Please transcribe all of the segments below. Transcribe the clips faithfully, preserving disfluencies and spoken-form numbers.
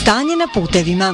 Stanje na putevima.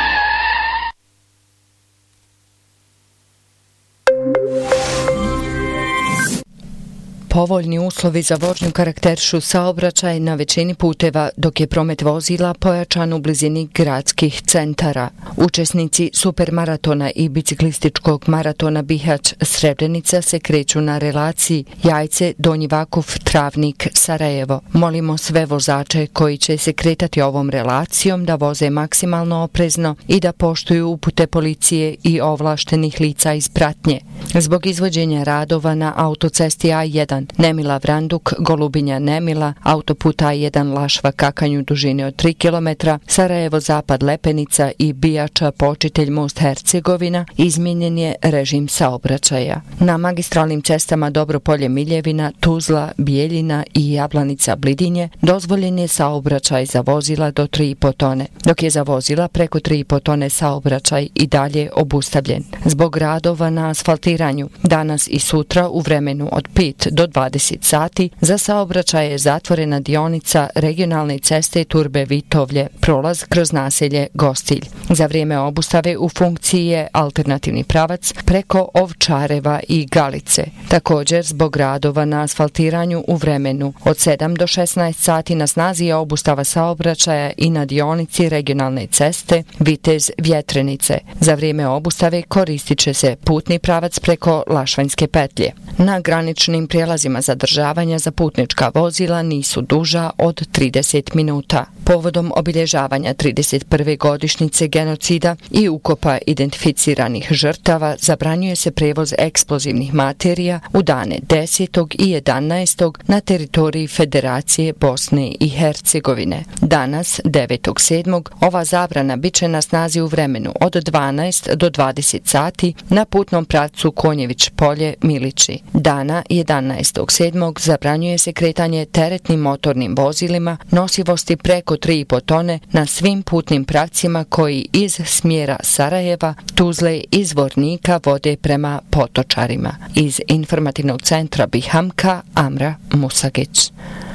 Povoljni uslovi za vožnju karakterišu saobraćaj na većini puteva, dok je promet vozila pojačan u blizini gradskih centara. Učesnici supermaratona i biciklističkog maratona Bihać Srebrenica se kreću na relaciji Jajce, Donji Vakuf, Travnik, Sarajevo. Molimo sve vozače koji će se kretati ovom relacijom da voze maksimalno oprezno i da poštuju upute policije i ovlaštenih lica iz pratnje. Zbog izvođenja radova na autocesti A jedan Nemila Vranduk, Golubinja Nemila, autoputa A jedan Lašva Kakanju dužine od tri kilometra, Sarajevo Zapad Lepenica i Bijača Počitelj Most Hercegovina, izmijenjen je režim saobraćaja. Na magistralnim cestama Dobropolje Miljevina, Tuzla, Bijeljina i Jablanica Blidinje dozvoljen je saobraćaj za vozila do tri i po tone, dok je za vozila preko tri i po tone saobraćaj i dalje obustavljen. Zbog radova na asfaltiranju, danas i sutra u vremenu od pet do dvadeset sati za saobraćaj je zatvorena dionica regionalne ceste Turbe Vitovlje, prolaz kroz naselje Gostilj. Za vrijeme obustave u funkciji je alternativni pravac preko Ovčareva i Galice. Također, zbog radova na asfaltiranju u vremenu od sedam do šesnaest sati na snazi je obustava saobraćaja i na dionici regionalne ceste Vitez Vjetrenice. Za vrijeme obustave koristit će se putni pravac preko Lašvanjske petlje. Na graničnim prijelazima zadržavanja za putnička vozila nisu duža od trideset minuta. Povodom obilježavanja trideset prve godišnjice genocida i ukopa identificiranih žrtava zabranjuje se prevoz eksplozivnih materija u dane desetog i jedanaestog na teritoriji Federacije Bosne i Hercegovine. Danas, devetog sedmog ova zabrana biće na snazi u vremenu od dvanaest do dvadeset sati na putnom pravcu Konjević Polje Milići. Dana jedanaestog sedmog zabranjuje se kretanje teretnim motornim vozilima nosivosti preko tri i po tone na svim putnim pravcima koji iz smjera Sarajeva, Tuzle i Zvornika vode prema Potočarima. Iz informativnog centra Bihamka, Amra Musagić.